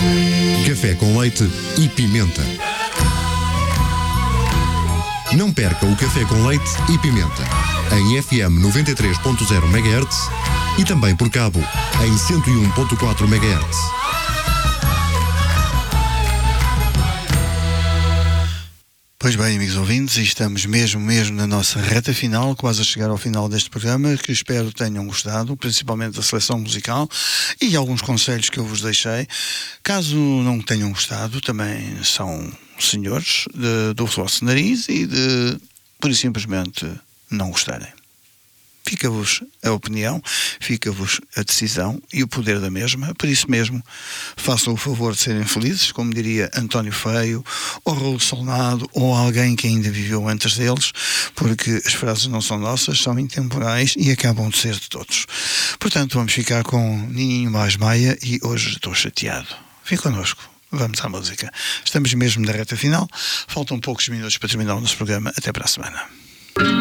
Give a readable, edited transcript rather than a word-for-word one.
Café com leite e pimenta. Não perca o Café com leite e pimenta em FM 93.0 MHz e também por cabo em 101.4 MHz. Pois bem, amigos ouvintes, estamos mesmo na nossa reta final, quase a chegar ao final deste programa, que espero tenham gostado, principalmente da seleção musical e alguns conselhos que eu vos deixei. Caso não tenham gostado, também são senhores do vosso nariz e de, por simplesmente, não gostarem. Fica-vos a opinião, fica-vos a decisão e o poder da mesma. Por isso mesmo, façam o favor de serem felizes, como diria António Feio, ou Raul Solnado, ou alguém que ainda viveu antes deles, porque as frases não são nossas, são intemporais e acabam de ser de todos. Portanto, vamos ficar com Nininho Mais Maia e Hoje Estou Chateado. Fique connosco. Vamos à música. Estamos mesmo na reta final. Faltam poucos minutos para terminar o nosso programa. Até para a semana.